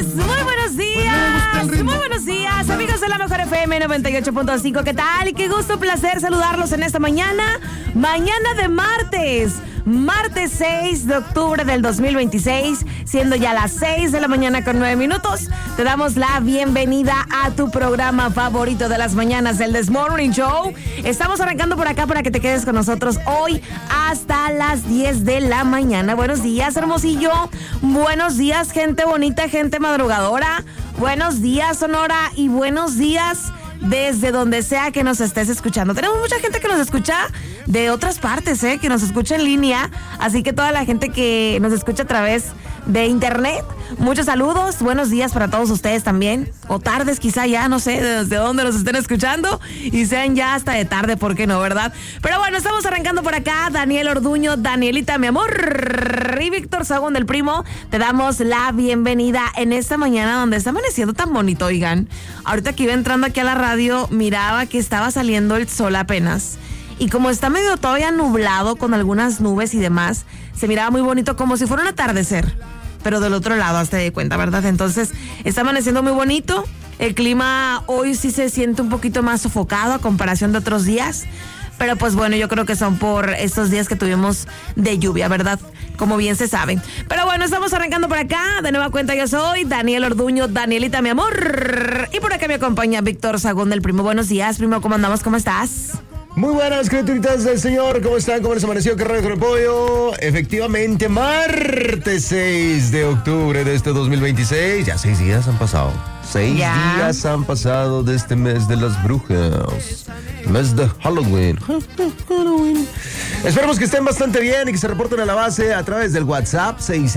Muy buenos días. Muy buenos días, amigos de la Mejor FM 98.5. ¿Qué tal? Qué gusto, placer saludarlos en esta mañana. Mañana de martes. Martes 6 de octubre del 2026, siendo ya las 6 de la mañana con 9 minutos. Te damos la bienvenida a tu programa favorito de las mañanas, el This Morning Show. Estamos arrancando por acá para que te quedes con nosotros hoy hasta las 10 de la mañana. Buenos días, Hermosillo. Buenos días, gente bonita, gente madrugadora. Buenos días, Sonora. Y buenos días desde donde sea que nos estés escuchando. Tenemos mucha gente que nos escucha de otras partes, que nos escucha en línea. Así que toda la gente que nos escucha a través de internet, muchos saludos, buenos días para todos ustedes también, o tardes quizá ya, no sé desde dónde nos estén escuchando y sean ya hasta de tarde, ¿por qué no, verdad? Pero bueno, estamos arrancando por acá. Daniel Orduño, Danielita, mi amor, y Víctor Sagún del Primo, te damos la bienvenida en esta mañana donde está amaneciendo tan bonito, oigan. Ahorita que iba entrando aquí a la radio, miraba que estaba saliendo el sol apenas. Y como está medio todavía nublado con algunas nubes y demás, se miraba muy bonito, como si fuera un atardecer, pero del otro lado, hasta de cuenta, ¿verdad? Entonces, está amaneciendo muy bonito. El clima hoy sí se siente un poquito más sofocado a comparación de otros días, pero pues bueno, yo creo que son por estos días que tuvimos de lluvia, ¿verdad? Como bien se sabe. Pero bueno, estamos arrancando por acá. De nueva cuenta, yo soy Daniel Orduño, Danielita, mi amor. Y por acá me acompaña Víctor Sagún del Primo. Buenos días, primo, ¿cómo andamos? ¿Cómo estás? Muy buenas, criaturitas del Señor, ¿cómo están? ¿Cómo les amaneció? ¿Qué rollo con el pollo? Efectivamente, martes 6 de octubre de este 2026. Ya 6 días han pasado. 6 días han pasado de este mes de las brujas. Mes de Halloween. Esperemos que estén bastante bien y que se reporten a la base a través del WhatsApp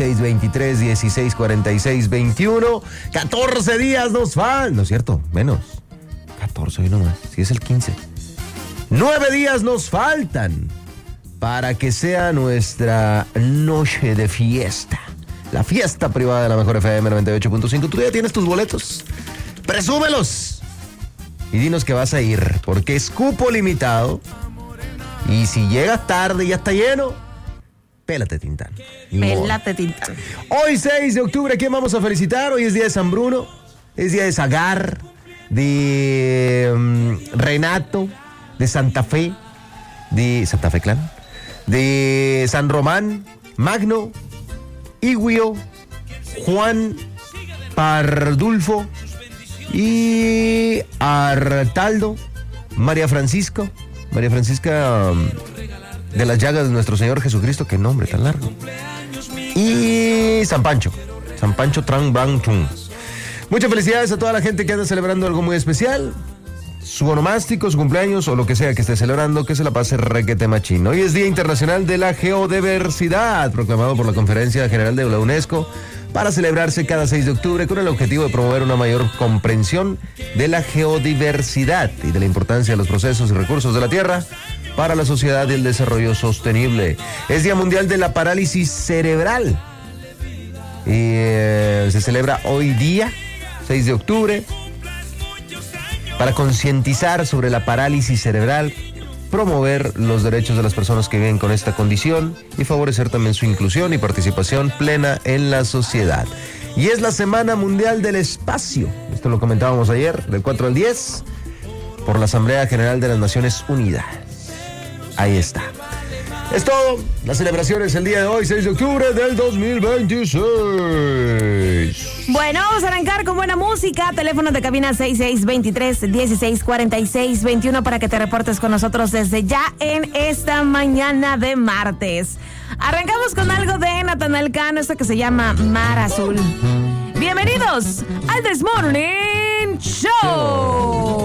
6623-1646-21. 14 días nos faltan. No es cierto, menos. 14 hoy nomás. Si es el 15. 9 días nos faltan para que sea nuestra noche de fiesta. La fiesta privada de la Mejor FM 98.5. ¿Tú ya tienes tus boletos? ¡Presúmelos! Y dinos que vas a ir, porque es cupo limitado. Y si llegas tarde y ya está lleno, pélate, Tintán. Pélate, Tintán. Hoy 6 de octubre, ¿a quién vamos a felicitar? Hoy es día de San Bruno, es día de Zagar, de Renato, de Santa Fe, de Santa Fe Clan, de San Román, Magno, Iguio, Juan, Pardulfo y Artaldo, María Francisca de las llagas de nuestro Señor Jesucristo, qué nombre tan largo, y San Pancho Trang Bang Chung. Muchas felicidades a toda la gente que anda celebrando algo muy especial, su onomástico, su cumpleaños o lo que sea que esté celebrando, que se la pase requete machín. Hoy es Día Internacional de la Geodiversidad, proclamado por la Conferencia General de la UNESCO, para celebrarse cada 6 de octubre con el objetivo de promover una mayor comprensión de la geodiversidad y de la importancia de los procesos y recursos de la Tierra para la sociedad y el desarrollo sostenible. Es Día Mundial de la Parálisis Cerebral. Se celebra hoy día, 6 de octubre, para concientizar sobre la parálisis cerebral, promover los derechos de las personas que viven con esta condición y favorecer también su inclusión y participación plena en la sociedad. Y es la Semana Mundial del Espacio. Esto lo comentábamos ayer, del 4 al 10, por la Asamblea General de las Naciones Unidas. Ahí está. Es todo. La celebración es el día de hoy, 6 de octubre del 2026. Bueno, vamos a arrancar con buena música. Teléfono de cabina 6623-1646-21 para que te reportes con nosotros desde ya en esta mañana de martes. Arrancamos con algo de Natanael Cano, esto que se llama Mar Azul. Bienvenidos al This Morning Show.